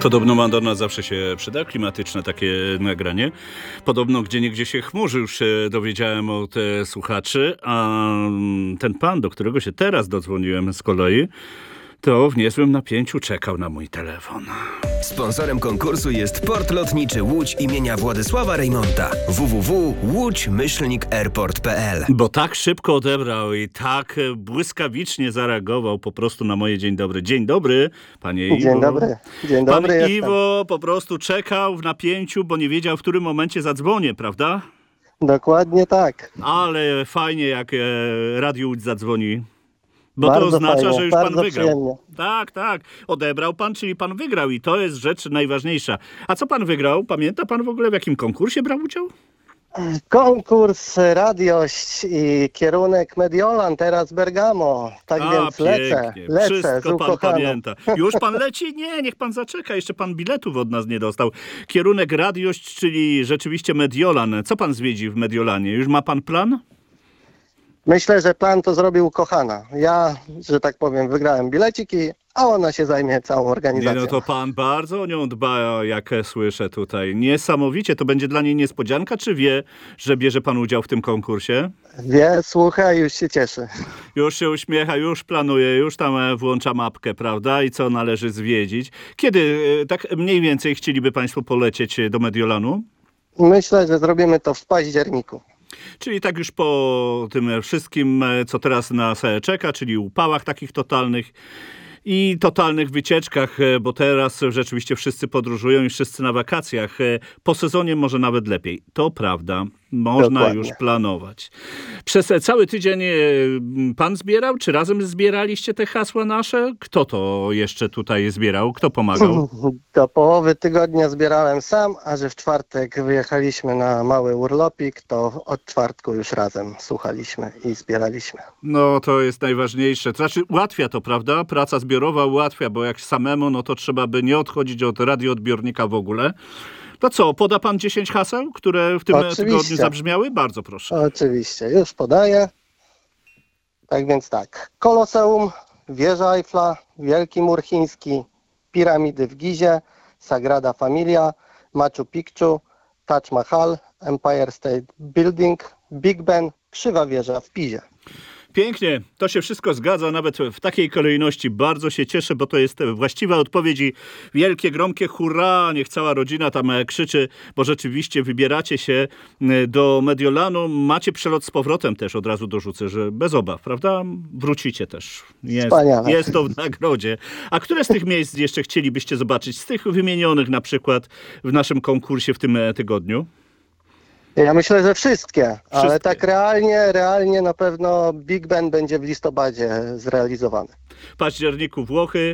Podobno Madonna zawsze się przyda, klimatyczne takie nagranie. Podobno gdzieniegdzie się chmurzy, już się dowiedziałem od słuchaczy, a ten pan, do którego się teraz dodzwoniłem z kolei, to w niezłym napięciu czekał na mój telefon. Sponsorem konkursu jest Port Lotniczy Łódź imienia Władysława Reymonta. www.łódź-airport.pl. Bo tak szybko odebrał i tak błyskawicznie zareagował po prostu na moje dzień dobry. Dzień dobry, panie Iwo. Dzień dobry. Dzień dobry. Pan jestem. Iwo po prostu czekał w napięciu, bo nie wiedział, w którym momencie zadzwonię, prawda? Dokładnie tak. Ale fajnie, jak Radio Łódź zadzwoni. Bo Bardzo to oznacza, fajnie, że już pan bardzo wygrał. przyjemnie. Tak. Odebrał pan, czyli pan wygrał i to jest rzecz najważniejsza. A co pan wygrał? Pamięta pan w ogóle, w jakim konkursie brał udział? Konkurs, radiość i kierunek Mediolan, teraz Bergamo. Tak więc lecę Wszystko z pan ukochaną. pamięta. Już pan leci? Nie, niech pan zaczeka. Jeszcze pan biletów od nas nie dostał. Kierunek radiość, czyli rzeczywiście Mediolan. Co pan zwiedzi w Mediolanie? Już ma pan plan? Myślę, że plan to zrobił ukochana. Ja, że tak powiem, wygrałem bileciki, a ona się zajmie całą Nie, organizacją. no to pan bardzo o nią dba, jak słyszę tutaj. Niesamowicie. To będzie dla niej niespodzianka, czy wie, że bierze pan udział w tym konkursie? Wie, słucha i już się cieszy. Już się uśmiecha, już planuje, już tam włącza mapkę, prawda? I co należy zwiedzić. Kiedy tak mniej więcej chcieliby państwo polecieć do Mediolanu? Myślę, że zrobimy to w październiku. Czyli tak już po tym wszystkim, co teraz nas czeka, czyli upałach takich totalnych i totalnych wycieczkach, bo teraz rzeczywiście wszyscy podróżują i wszyscy na wakacjach. Po sezonie może nawet lepiej. To prawda, można Dokładnie. już planować. Przez cały tydzień pan zbierał? Czy razem zbieraliście te hasła nasze? Kto to jeszcze tutaj zbierał? Kto pomagał? Do połowy tygodnia zbierałem sam, a że w czwartek wyjechaliśmy na mały urlopik, to od czwartku już razem słuchaliśmy i zbieraliśmy. No to jest najważniejsze. To znaczy ułatwia to, prawda? Praca zbiorowa ułatwia, bo jak samemu, no to trzeba by nie odchodzić od radioodbiornika w ogóle. To co, poda pan 10 haseł, które w tym tygodniu zabrzmiały? Bardzo proszę. Oczywiście, już podaję. Tak więc tak. Koloseum, Wieża Eiffla, Wielki Mur Chiński, Piramidy w Gizie, Sagrada Familia, Machu Picchu, Taj Mahal, Empire State Building, Big Ben, Krzywa Wieża w Pizie. Pięknie, to się wszystko zgadza, nawet w takiej kolejności. Bardzo się cieszę, bo to jest właściwa odpowiedź i wielkie, gromkie hurra, niech cała rodzina tam krzyczy, bo rzeczywiście wybieracie się do Mediolanu. Macie przelot z powrotem też, od razu dorzucę, że bez obaw, prawda? Wrócicie też. Jest to w nagrodzie. A które z tych miejsc jeszcze chcielibyście zobaczyć? Z tych wymienionych na przykład w naszym konkursie w tym tygodniu? Ja myślę, że wszystkie, ale tak realnie na pewno Big Ben będzie w listopadzie zrealizowany. W październiku Włochy,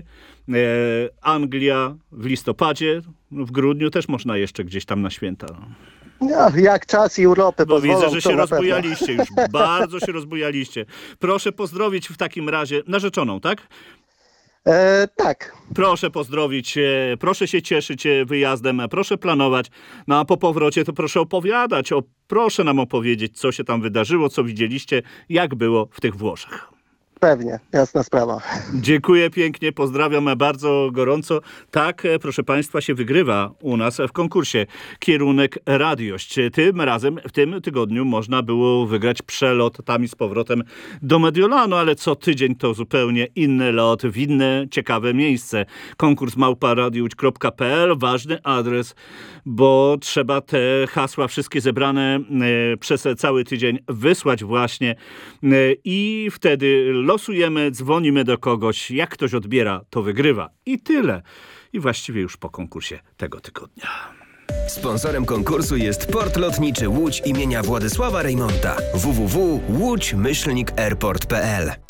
Anglia w listopadzie, w grudniu też można jeszcze gdzieś tam na święta. No, jak czas i urlopy Bo pozwolą, widzę, że to się na pewno. rozbujaliście już, bardzo się rozbujaliście. Proszę pozdrowić w takim razie narzeczoną, tak? Tak. Proszę pozdrowić, proszę się cieszyć wyjazdem, proszę planować. No a po powrocie to proszę opowiadać, proszę nam opowiedzieć, co się tam wydarzyło, co widzieliście, jak było w tych Włoszech. Pewnie, jasna sprawa. Dziękuję pięknie, pozdrawiam bardzo gorąco. Tak, proszę państwa, się wygrywa u nas w konkursie Kierunek Radiość. Tym razem, w tym tygodniu można było wygrać przelot tam i z powrotem do Mediolanu, ale co tydzień to zupełnie inny lot w inne ciekawe miejsce. Konkurs @radiołódź.pl, ważny adres, bo trzeba te hasła wszystkie zebrane przez cały tydzień wysłać właśnie i wtedy losujemy, dzwonimy do kogoś, jak ktoś odbiera, to wygrywa. I tyle. I właściwie już po konkursie tego tygodnia. Sponsorem konkursu jest Port Lotniczy Łódź imienia Władysława Reymonta. www.łódź-airport.pl.